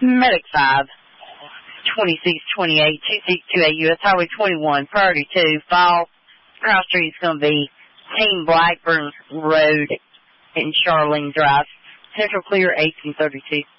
Medic 5, 2628, 2628 U.S. Highway 21, Priority 2, Fall. Cross Street is going to be Team Blackburn Road in Charlene Drive. Central Clear 1832.